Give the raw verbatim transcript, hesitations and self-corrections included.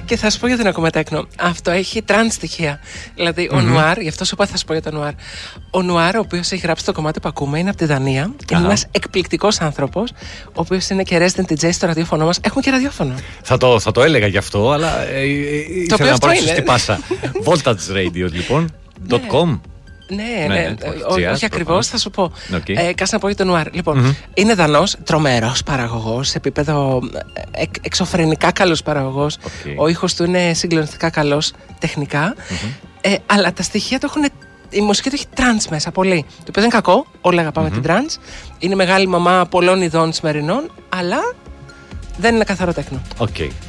Και θα σου πω γιατί δεν ακούμε τέκνο. Αυτό έχει τραν στοιχεία. Δηλαδή, mm-hmm. ο Νουάρ, γι' αυτό σου είπα θα σου πω για τον Νουάρ. Ο Νουάρ, ο οποίος έχει γράψει το κομμάτι που ακούμε, είναι από τη Δανία. Uh-huh. Είναι ένας εκπληκτικός άνθρωπος, ο οποίος είναι και resident ντι τζέι στο ραδιόφωνο μας. Έχουμε και ραδιόφωνο. Θα το, θα το έλεγα γι' αυτό, αλλά ε, ε, ήθελα να πάρω σωστή πάσα. Voltage Radio, λοιπόν. .com. Ναι, ναι, ναι, ναι. Όχι ακριβώς, θα σου πω. Okay. Ε, Κάτσε να πω για τον Νουάρ. Λοιπόν, mm-hmm. είναι Δανός, τρομερός παραγωγός, σε επίπεδο εκ, εξωφρενικά καλός παραγωγός. Okay. Ο ήχος του είναι συγκλονιστικά καλός τεχνικά. Mm-hmm. Ε, αλλά τα στοιχεία του έχουν. Η μουσική του έχει τρανς μέσα, πολύ. Το οποίο δεν είναι κακό, όλα αγαπάμε mm-hmm. την τρανς. Είναι μεγάλη μαμά πολλών ειδών σημερινών, αλλά δεν είναι καθαρό τέκνο. Okay.